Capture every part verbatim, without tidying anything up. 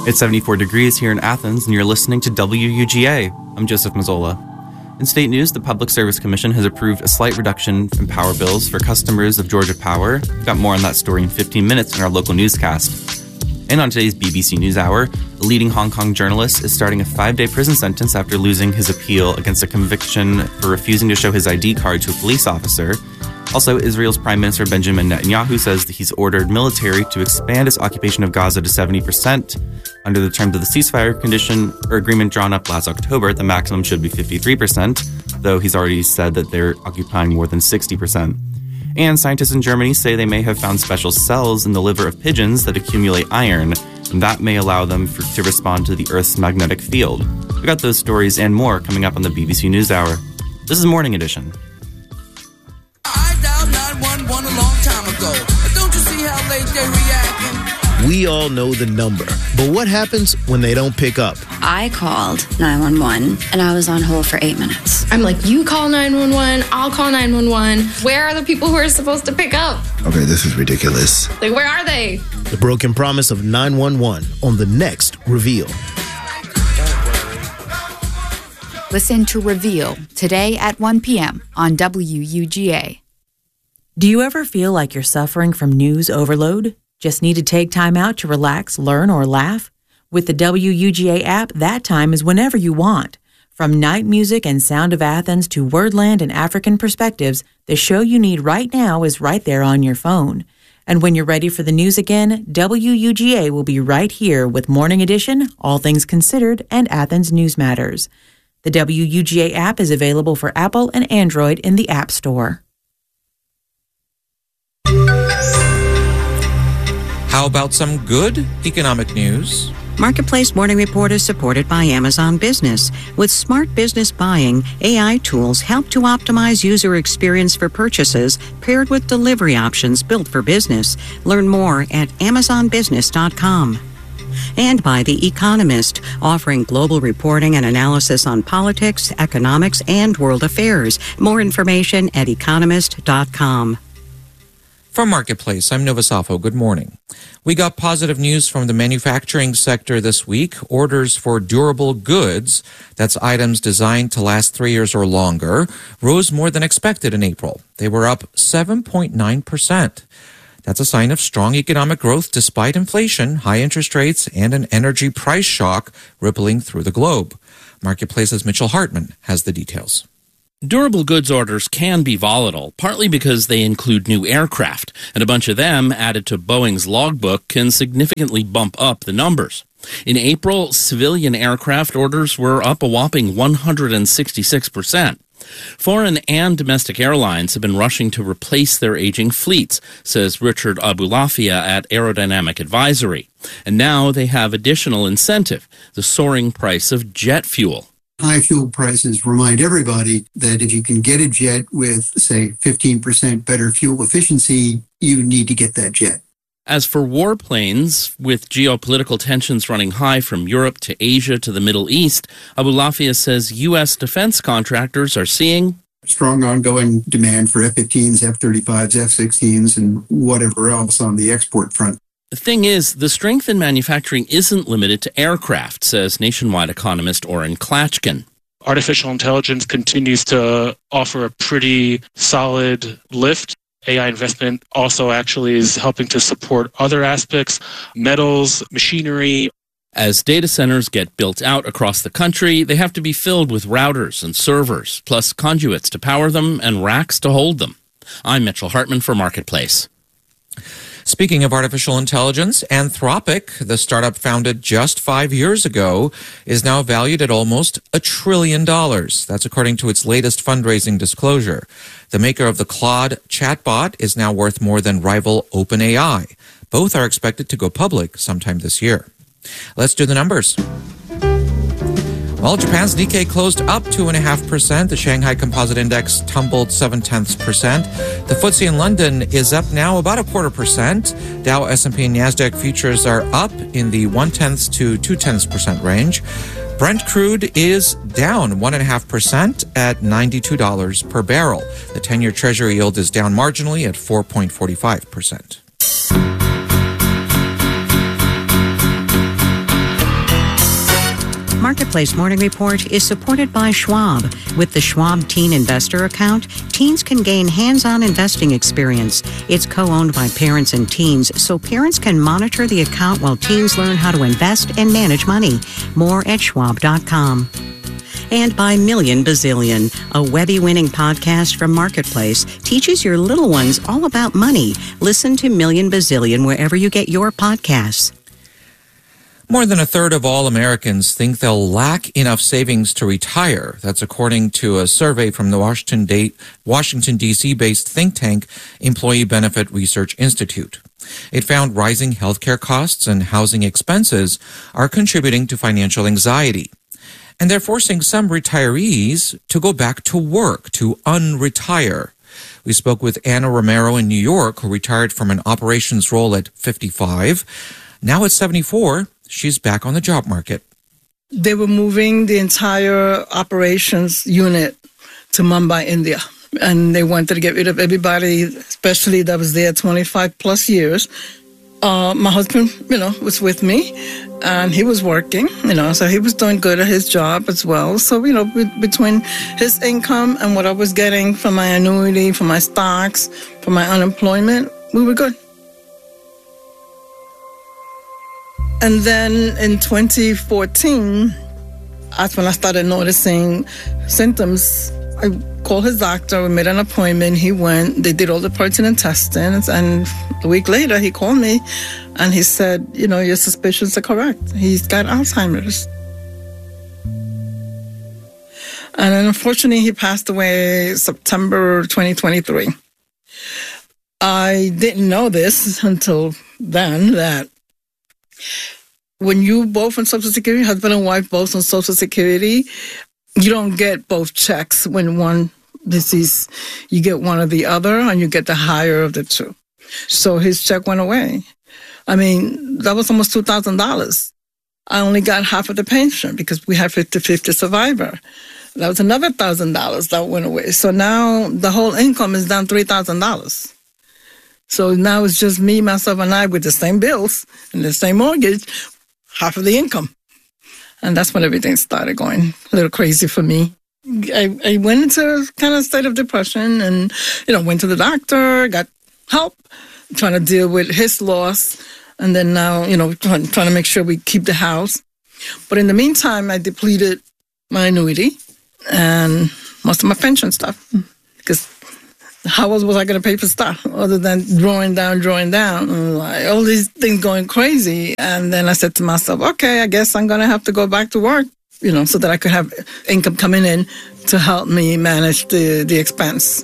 It's seventy-four degrees here in Athens, and you're listening to W U G A. I'm Joseph Mazzola. In state news, the Public Service Commission has approved a slight reduction in power bills for customers of Georgia Power. We've got more on that story in fifteen minutes in our local newscast. And on today's B B C NewsHour, a leading Hong Kong journalist is starting a five-day prison sentence after losing his appeal against a conviction for refusing to show his I D card to a police officer. Also, Israel's Prime Minister Benjamin Netanyahu says that he's ordered military to expand its occupation of Gaza to seventy percent. Under the terms of the ceasefire condition or agreement drawn up last October, the maximum should be fifty-three percent, though he's already said that they're occupying more than sixty percent. And scientists in Germany say they may have found special cells in the liver of pigeons that accumulate iron, and that may allow them for, to respond to the Earth's magnetic field. We've got those stories and more coming up on the B B C NewsHour. This is Morning Edition. I dialed nine one one a long time ago. Don't you see how late they're reacting? We all know the number, but what happens when they don't pick up? I called nine one one, and I was on hold for eight minutes. I'm like, you call nine one one, I'll call nine one one. Where are the people who are supposed to pick up? Okay, this is ridiculous. Like, where are they? The broken promise of nine one one on the next Reveal. Listen to Reveal today at one p.m. on W U G A. Do you ever feel like you're suffering from news overload? Just need to take time out to relax, learn, or laugh? With the W U G A app, that time is whenever you want. From night music and Sound of Athens to Wordland and African Perspectives, the show you need right now is right there on your phone. And when you're ready for the news again, W U G A will be right here with Morning Edition, All Things Considered, and Athens News Matters. The W U G A app is available for Apple and Android in the App Store. How about some good economic news? Marketplace Morning Report is supported by Amazon Business. With smart business buying, A I tools help to optimize user experience for purchases paired with delivery options built for business. Learn more at amazon business dot com. And by The Economist, offering global reporting and analysis on politics, economics, and world affairs. More information at economist dot com. From Marketplace, I'm Nova Safo. Good morning. We got positive news from the manufacturing sector this week. Orders for durable goods, that's items designed to last three years or longer, rose more than expected in April. They were up seven point nine percent. That's a sign of strong economic growth despite inflation, high interest rates, and an energy price shock rippling through the globe. Marketplace's Mitchell Hartman has the details. Durable goods orders can be volatile, partly because they include new aircraft, and a bunch of them added to Boeing's logbook can significantly bump up the numbers. In April, civilian aircraft orders were up a whopping one hundred sixty-six percent. Foreign and domestic airlines have been rushing to replace their aging fleets, says Richard Abulafia at Aerodynamic Advisory. And now they have additional incentive, the soaring price of jet fuel. High fuel prices remind everybody that if you can get a jet with, say, fifteen percent better fuel efficiency, you need to get that jet. As for warplanes, with geopolitical tensions running high from Europe to Asia to the Middle East, Abulafia says U S defense contractors are seeing strong ongoing demand for F fifteens, F thirty-fives, F sixteens, and whatever else on the export front. The thing is, the strength in manufacturing isn't limited to aircraft, says nationwide economist Oren Klatchkin. Artificial intelligence continues to offer a pretty solid lift. A I investment also actually is helping to support other aspects, metals, machinery. As data centers get built out across the country, they have to be filled with routers and servers, plus conduits to power them and racks to hold them. I'm Mitchell Hartman for Marketplace. Speaking of artificial intelligence, Anthropic, the startup founded just five years ago, is now valued at almost a trillion dollars. That's according to its latest fundraising disclosure. The maker of the Claude chatbot is now worth more than rival OpenAI. Both are expected to go public sometime this year. Let's do the numbers. Well, Japan's Nikkei closed up two point five percent. The Shanghai Composite Index tumbled seven tenths percent. The F T S E in London is up now about a quarter percent. Dow, S and P, and NASDAQ futures are up in the one tenths to two tenths percent range. Brent crude is down one point five percent at ninety-two dollars per barrel. The ten-year Treasury yield is down marginally at four point four five percent. Marketplace Morning Report is supported by Schwab. With the Schwab Teen Investor Account, teens can gain hands-on investing experience. It's co-owned by parents and teens, so parents can monitor the account while teens learn how to invest and manage money. More at schwab dot com. And by Million Bazillion, a Webby-winning podcast from Marketplace, teaches your little ones all about money. Listen to Million Bazillion wherever you get your podcasts. More than a third of all Americans think they'll lack enough savings to retire. That's according to a survey from the Washington, Washington D C-based think tank Employee Benefit Research Institute. It found rising healthcare costs and housing expenses are contributing to financial anxiety. And they're forcing some retirees to go back to work, to unretire. We spoke with Anna Romero in New York, who retired from an operations role at fifty-five. Now at seventy-four, she's back on the job market. They were moving the entire operations unit to Mumbai, India. And they wanted to get rid of everybody, especially that was there twenty-five plus years. Uh, my husband, you know, was with me, and he was working, you know, so he was doing good at his job as well. So, you know, be- between his income and what I was getting from my annuity, from my stocks, from my unemployment, we were good. And then in twenty fourteen, that's when I started noticing symptoms. I called his doctor, we made an appointment, he went, they did all the pertinent testing, and a week later he called me and he said, you know, your suspicions are correct. He's got Alzheimer's. And unfortunately, he passed away September twenty twenty-three. I didn't know this until then, that when you both on Social Security, husband and wife both on Social Security, you don't get both checks when one disease, you get one or the other, and you get the higher of the two. So his check went away. I mean, that was almost two thousand dollars. I only got half of the pension because we had fifty-fifty survivor. That was another one thousand dollars that went away. So now the whole income is down three thousand dollars. So now it's just me, myself, and I with the same bills and the same mortgage, half of the income. And that's when everything started going a little crazy for me. I, I went into a kind of state of depression and, you know, went to the doctor, got help, trying to deal with his loss. And then now, you know, trying, trying to make sure we keep the house. But in the meantime, I depleted my annuity and most of my pension stuff. Because how else was I going to pay for stuff other than drawing down, drawing down, and like, all these things going crazy? And then I said to myself, okay, I guess I'm going to have to go back to work, you know, so that I could have income coming in to help me manage the, the expense.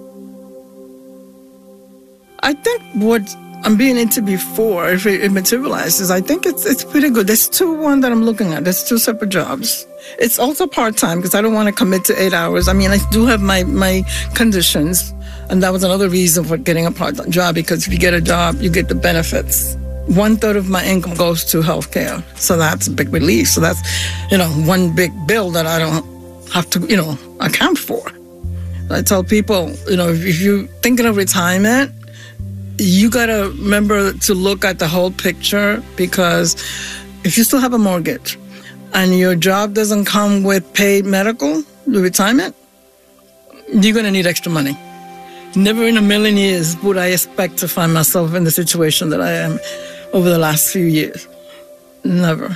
I think what I'm being into before, if it, it materializes, I think it's it's pretty good. There's two one that I'm looking at. There's two separate jobs. It's also part-time because I don't want to commit to eight hours. I mean, I do have my, my conditions, and that was another reason for getting a part-time job, because if you get a job, you get the benefits. One-third of my income goes to healthcare, so that's a big relief. So that's, you know, one big bill that I don't have to, you know, account for. I tell people, you know, if, if you're thinking of retirement, you got to remember to look at the whole picture, because if you still have a mortgage and your job doesn't come with paid medical, the retirement, you're going to need extra money. Never in a million years would I expect to find myself in the situation that I am over the last few years. Never.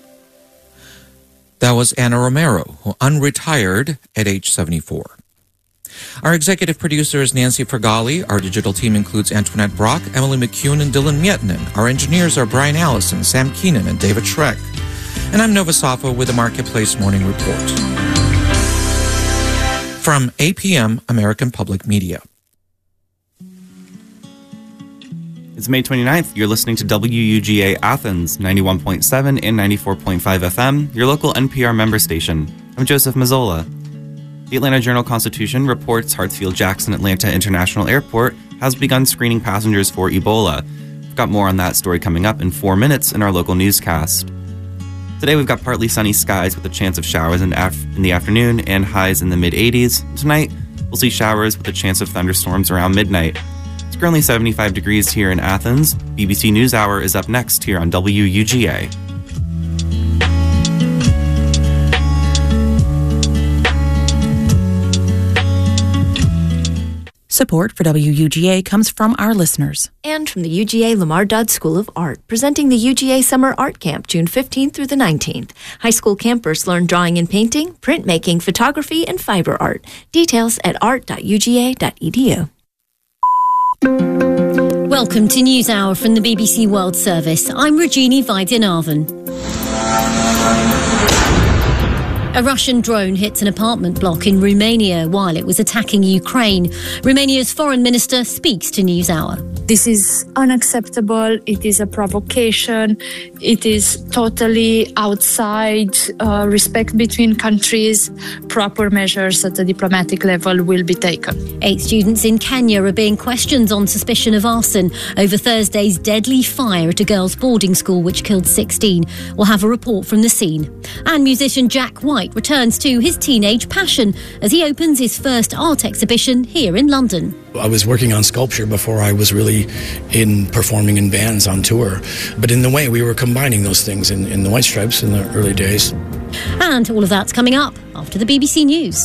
That was Anna Romero, who unretired at age seventy-four. Our executive producer is Nancy Fergali. Our digital team includes Antoinette Brock, Emily McCune, and Dylan Mietinen. Our engineers are Brian Allison, Sam Keenan, and David Schreck. And I'm Nova Safo with the Marketplace Morning Report. From A P M, American Public Media. It's May twenty-ninth. You're listening to W U G A Athens, ninety-one point seven and ninety-four point five F M, your local N P R member station. I'm Joseph Mazzola. The Atlanta Journal-Constitution reports Hartsfield-Jackson Atlanta International Airport has begun screening passengers for Ebola. We've got more on that story coming up in four minutes in our local newscast. Today we've got partly sunny skies with a chance of showers in, af- in the afternoon and highs in the mid-eighties. Tonight, we'll see showers with a chance of thunderstorms around midnight. It's currently seventy-five degrees here in Athens. B B C NewsHour is up next here on W U G A. Support for W U G A comes from our listeners. And from the U G A Lamar Dodd School of Art, presenting the U G A Summer Art Camp, June fifteenth through the nineteenth. High school campers learn drawing and painting, printmaking, photography, and fiber art. Details at art dot u g a dot e d u. Welcome to News Hour from the B B C World Service. I'm Rajini Vaidyanathan. A Russian drone hits an apartment block in Romania while it was attacking Ukraine. Romania's foreign minister speaks to NewsHour. This is unacceptable. It is a provocation. It is totally outside uh, respect between countries. Proper measures at the diplomatic level will be taken. Eight students in Kenya are being questioned on suspicion of arson over Thursday's deadly fire at a girls' boarding school which killed sixteen. We'll have a report from the scene. And musician Jack White returns to his teenage passion as he opens his first art exhibition here in London. I was working on sculpture before I was really in performing in bands on tour. But in the way, we were combining those things in, in the White Stripes in the early days. And all of that's coming up after the B B C News.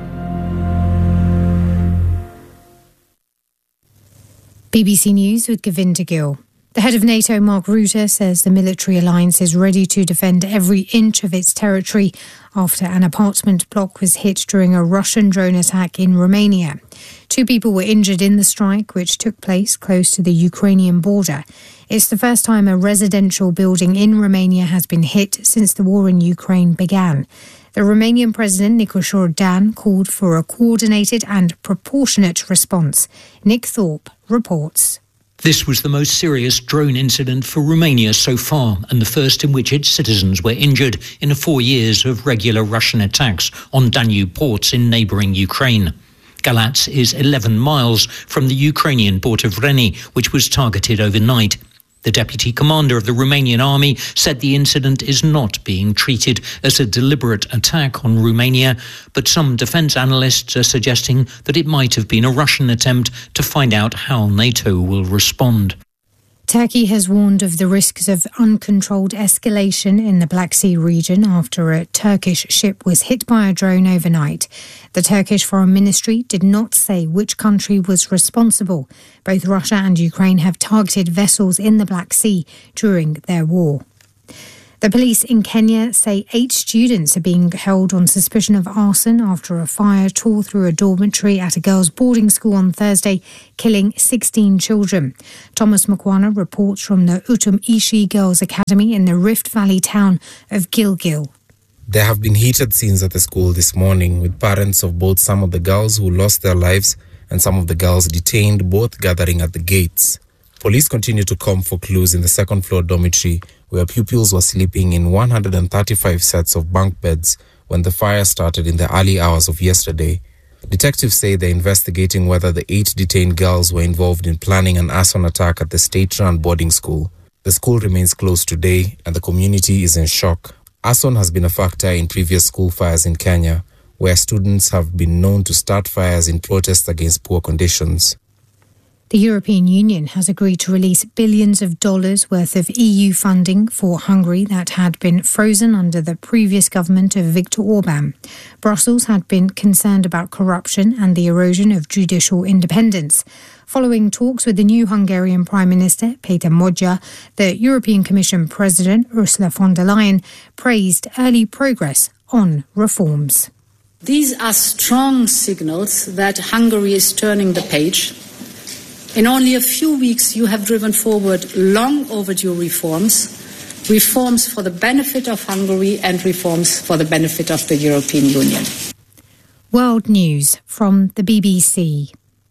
B B C News with Govinda Gill. The head of NATO, Mark Rutte, says the military alliance is ready to defend every inch of its territory after an apartment block was hit during a Russian drone attack in Romania. Two people were injured in the strike, which took place close to the Ukrainian border. It's the first time a residential building in Romania has been hit since the war in Ukraine began. The Romanian President, Nicușor Dan, called for a coordinated and proportionate response. Nick Thorpe reports. This was the most serious drone incident for Romania so far, and the first in which its citizens were injured in four years of regular Russian attacks on Danube ports in neighbouring Ukraine. Galatz is eleven miles from the Ukrainian port of Reni, which was targeted overnight. The deputy commander of the Romanian army said the incident is not being treated as a deliberate attack on Romania, but some defence analysts are suggesting that it might have been a Russian attempt to find out how NATO will respond. Turkey has warned of the risks of uncontrolled escalation in the Black Sea region after a Turkish ship was hit by a drone overnight. The Turkish Foreign Ministry did not say which country was responsible. Both Russia and Ukraine have targeted vessels in the Black Sea during their war. The police in Kenya say eight students are being held on suspicion of arson after a fire tore through a dormitory at a girls' boarding school on Thursday, killing sixteen children. Thomas Mkwana reports from the Utum Ishi Girls' Academy in the Rift Valley town of Gilgil. There have been heated scenes at the school this morning, with parents of both some of the girls who lost their lives and some of the girls detained, both gathering at the gates. Police continue to comb for clues in the second-floor dormitory, where pupils were sleeping in one hundred thirty-five sets of bunk beds when the fire started in the early hours of yesterday. Detectives say they're investigating whether the eight detained girls were involved in planning an arson attack at the state-run boarding school. The school remains closed today, and the community is in shock. Arson has been a factor in previous school fires in Kenya, where students have been known to start fires in protest against poor conditions. The European Union has agreed to release billions of dollars worth of E U funding for Hungary that had been frozen under the previous government of Viktor Orban. Brussels had been concerned about corruption and the erosion of judicial independence. Following talks with the new Hungarian Prime Minister, Péter Magyar, the European Commission President, Ursula von der Leyen, praised early progress on reforms. These are strong signals that Hungary is turning the page. In only a few weeks, you have driven forward long overdue reforms, reforms for the benefit of Hungary and reforms for the benefit of the European Union. World News from the B B C.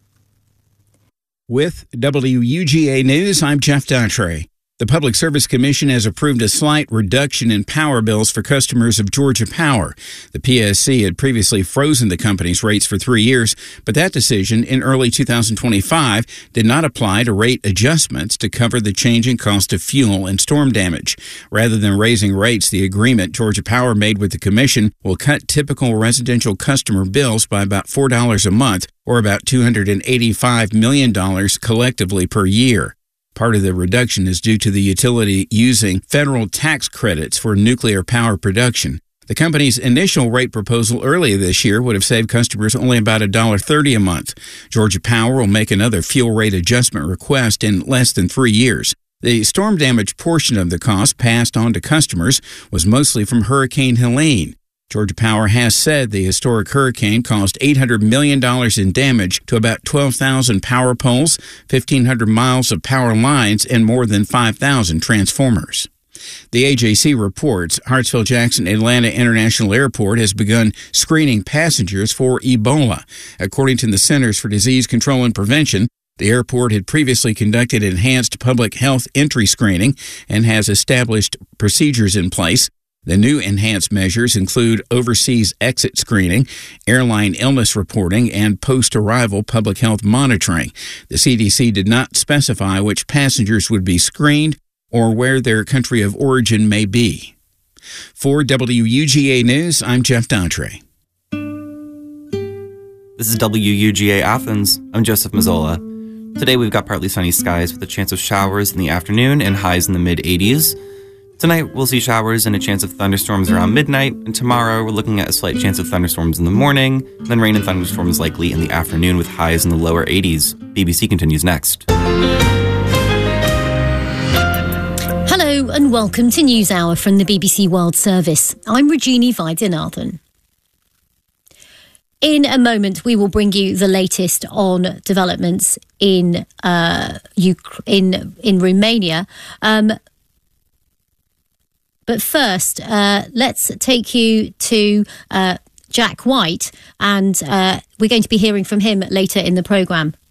With W U G A News, I'm Jeff Dattray. The Public Service Commission has approved a slight reduction in power bills for customers of Georgia Power. The P S C had previously frozen the company's rates for three years, but that decision in early two thousand twenty-five did not apply to rate adjustments to cover the changing cost of fuel and storm damage. Rather than raising rates, the agreement Georgia Power made with the Commission will cut typical residential customer bills by about four dollars a month, or about two hundred eighty-five million dollars collectively per year. Part of the reduction is due to the utility using federal tax credits for nuclear power production. The company's initial rate proposal earlier this year would have saved customers only about one dollar thirty a month. Georgia Power will make another fuel rate adjustment request in less than three years. The storm damage portion of the cost passed on to customers was mostly from Hurricane Helene. Georgia Power has said the historic hurricane caused eight hundred million dollars in damage to about twelve thousand power poles, fifteen hundred miles of power lines, and more than five thousand transformers. The A J C reports Hartsfield-Jackson Atlanta International Airport has begun screening passengers for Ebola. According to the Centers for Disease Control and Prevention, the airport had previously conducted enhanced public health entry screening and has established procedures in place. The new enhanced measures include overseas exit screening, airline illness reporting, and post-arrival public health monitoring. The C D C did not specify which passengers would be screened or where their country of origin may be. For W U G A News, I'm Jeff Daughtry. This is W U G A Athens. I'm Joseph Mazzola. Today we've got partly sunny skies with a chance of showers in the afternoon and highs in the mid-eighties. Tonight we'll see showers and a chance of thunderstorms around midnight, and tomorrow we're looking at a slight chance of thunderstorms in the morning, then rain and thunderstorms likely in the afternoon with highs in the lower eighties. B B C continues next. Hello and welcome to News Hour from the B B C World Service. I'm Regina Vaidyanathan. In a moment, we will bring you the latest on developments in uh, Uk- in in Romania. Um, but first, uh, let's take you to uh, Jack White, and uh, we're going to be hearing from him later in the programme.